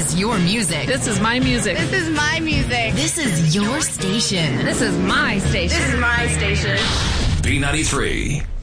is your music. This is my music. This is my music. This is your station. This is my station. This is my station. B93.